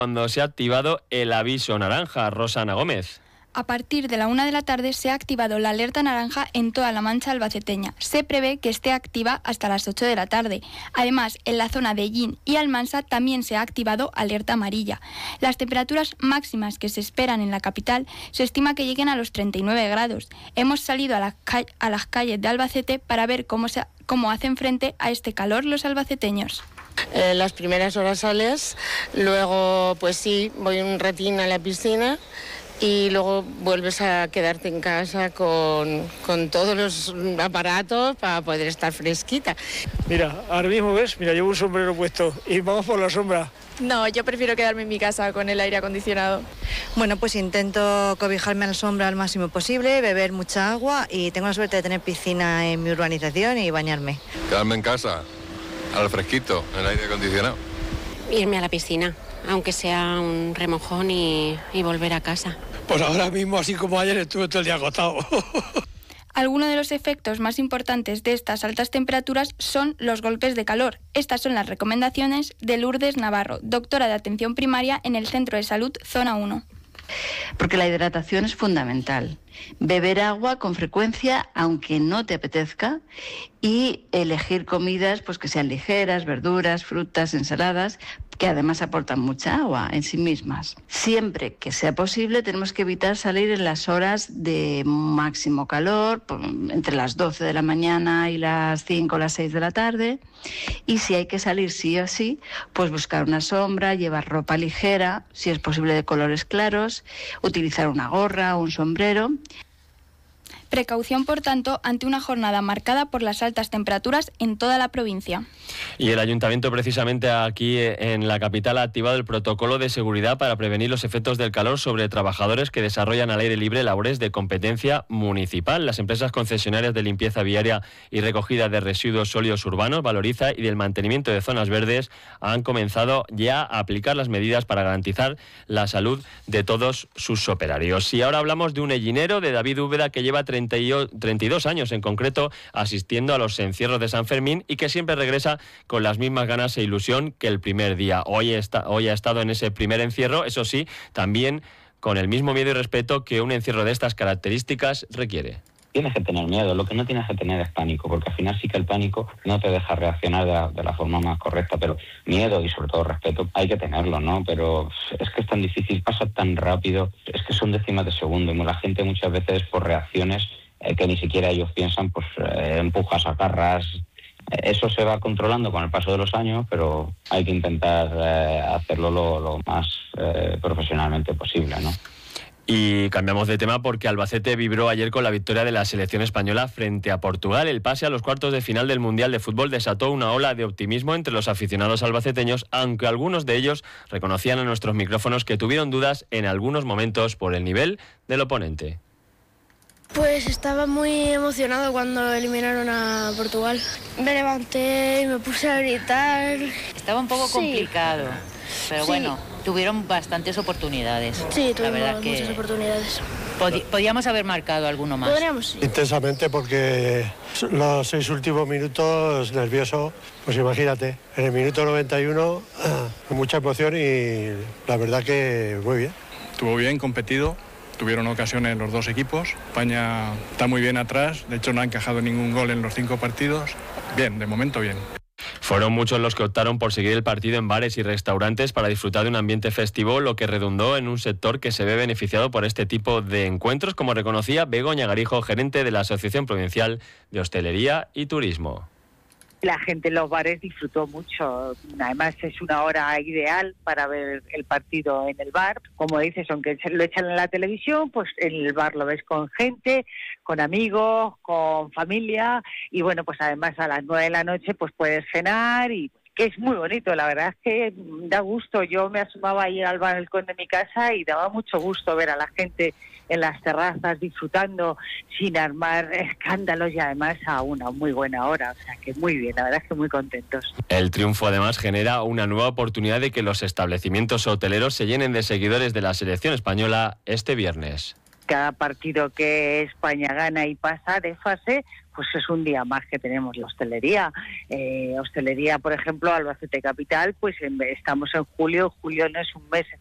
cuando se ha activado el aviso naranja. Rosana Gómez. A partir de la 1 de la tarde se ha activado la alerta naranja en toda la Mancha albaceteña. Se prevé que esté activa hasta las 8 de la tarde. Además, en la zona de Llín y Almansa también se ha activado alerta amarilla. Las temperaturas máximas que se esperan en la capital se estima que lleguen a los 39 grados. Hemos salido a las calles de Albacete para ver cómo hacen frente a este calor los albaceteños. Las primeras horas sales, luego pues sí, voy un ratín a la piscina y luego vuelves a quedarte en casa con todos los aparatos para poder estar fresquita. Mira, ahora mismo ves, llevo un sombrero puesto y vamos por la sombra. No, yo prefiero quedarme en mi casa con el aire acondicionado. Bueno, pues intento cobijarme a la sombra al máximo posible, beber mucha agua y tengo la suerte de tener piscina en mi urbanización y bañarme. Quedarme en casa, al fresquito, en el aire acondicionado. Irme a la piscina, aunque sea un remojón y volver a casa. Pues ahora mismo, así como ayer, estuve todo el día agotado. Algunos de los efectos más importantes de estas altas temperaturas son los golpes de calor. Estas son las recomendaciones de Lourdes Navarro, doctora de Atención Primaria en el Centro de Salud Zona 1. Porque la hidratación es fundamental. Beber agua con frecuencia, aunque no te apetezca, y elegir comidas pues que sean ligeras, verduras, frutas, ensaladas, que además aportan mucha agua en sí mismas. Siempre que sea posible tenemos que evitar salir en las horas de máximo calor, entre las 12 de la mañana y las 5 o las 6 de la tarde. Y si hay que salir sí o sí, pues buscar una sombra, llevar ropa ligera, si es posible de colores claros, utilizar una gorra o un sombrero. Precaución, por tanto, ante una jornada marcada por las altas temperaturas en toda la provincia. Y el Ayuntamiento, precisamente aquí en la capital, ha activado el protocolo de seguridad para prevenir los efectos del calor sobre trabajadores que desarrollan al aire libre labores de competencia municipal. Las empresas concesionarias de limpieza viaria y recogida de residuos sólidos urbanos, Valoriza, y del mantenimiento de zonas verdes han comenzado ya a aplicar las medidas para garantizar la salud de todos sus operarios. Y ahora hablamos de un ellinero, de David Úbeda, que lleva 32 años en concreto asistiendo a los encierros de San Fermín y que siempre regresa con las mismas ganas e ilusión que el primer día. Hoy ha estado en ese primer encierro, eso sí, también con el mismo miedo y respeto que un encierro de estas características requiere. Tienes que tener miedo, lo que no tienes que tener es pánico, porque al final sí que el pánico no te deja reaccionar de la forma más correcta, pero miedo y sobre todo respeto hay que tenerlo, ¿no? Pero es que es tan difícil, pasa tan rápido, es que son décimas de segundo, y la gente muchas veces por reacciones que ni siquiera ellos piensan, pues empujas, agarras. Eso se va controlando con el paso de los años, pero hay que intentar hacerlo lo más profesionalmente posible, ¿no? Y cambiamos de tema porque Albacete vibró ayer con la victoria de la selección española frente a Portugal. El pase a los cuartos de final del Mundial de Fútbol desató una ola de optimismo entre los aficionados albaceteños, aunque algunos de ellos reconocían a nuestros micrófonos que tuvieron dudas en algunos momentos por el nivel del oponente. Pues estaba muy emocionado cuando eliminaron a Portugal. Me levanté y me puse a gritar. Estaba un poco complicado, pero sí. Bueno, tuvieron bastantes oportunidades. Sí, tuvimos muchas oportunidades. Podíamos haber marcado alguno más. Podríamos, sí. Intensamente, porque los 6 últimos minutos nervioso, pues imagínate, en el minuto 91, con mucha emoción y la verdad que muy bien. Estuvo bien, competido. Tuvieron ocasiones los dos equipos. España está muy bien atrás, de hecho no ha encajado ningún gol en los 5 partidos. Bien, de momento bien. Fueron muchos los que optaron por seguir el partido en bares y restaurantes para disfrutar de un ambiente festivo, lo que redundó en un sector que se ve beneficiado por este tipo de encuentros, como reconocía Begoña Garijo, gerente de la Asociación Provincial de Hostelería y Turismo. La gente en los bares disfrutó mucho, además es una hora ideal para ver el partido en el bar. Como dices, aunque lo echan en la televisión, pues en el bar lo ves con gente, con amigos, con familia y bueno, pues además a las 9 de la noche pues puedes cenar y que es muy bonito, la verdad es que da gusto. Yo me asomaba ahí al balcón de mi casa y daba mucho gusto ver a la gente en las terrazas disfrutando sin armar escándalos y además a una muy buena hora, o sea que muy bien, la verdad es que muy contentos. El triunfo además genera una nueva oportunidad de que los establecimientos hoteleros se llenen de seguidores de la selección española este viernes. cada partido que España gana y pasa de fase, pues es un día más que tenemos la hostelería. Hostelería, por ejemplo, Albacete Capital, pues estamos en julio no es un mes